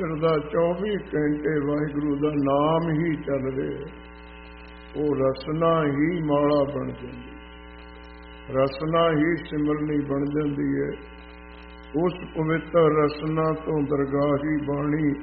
ਦਾ 24 ਘੰਟੇ ਵਾਹਿਗੁਰੂ ਦਾ ਨਾਮ ਹੀ ਚੱਲ ਰਿਹਾ, ਉਹ ਰਸਨਾ ਹੀ ਮਾਲਾ ਬਣ ਜਾਂਦੀ, ਰਸਨਾ ਹੀ ਸਿਮਰਨੀ ਬਣ ਜਾਂਦੀ ਹੈ। ਉਸ ਪਵਿੱਤਰ ਰਸਨਾ ਤੋਂ ਦਰਗਾਹੀ ਬਾਣੀ